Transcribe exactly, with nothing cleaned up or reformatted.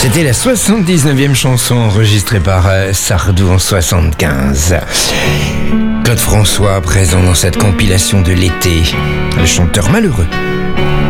C'était la soixante-dix-neuvième chanson enregistrée par euh, Sardou en soixante-quinze. Claude François présent dans cette compilation de l'été, le chanteur malheureux.